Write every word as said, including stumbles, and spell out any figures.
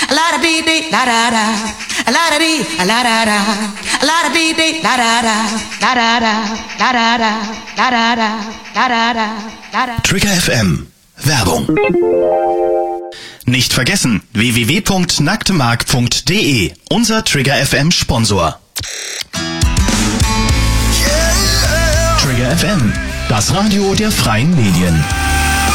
la da dee dee la da da, la da dee la da da, la da dee dee la da da, la da da, la da da, la da da, la da da, la da. Trigger F M Werbung. Nicht vergessen, w w w punkt nacktemark punkt de, unser Trigger F M Sponsor. Trigger F M, das Radio der freien Medien.